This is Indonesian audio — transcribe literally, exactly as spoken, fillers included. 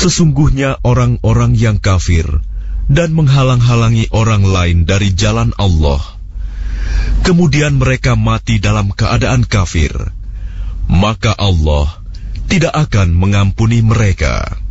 Sesungguhnya orang-orang yang kafir dan menghalang-halangi orang lain dari jalan Allah, kemudian mereka mati dalam keadaan kafir, maka Allah tidak akan mengampuni mereka.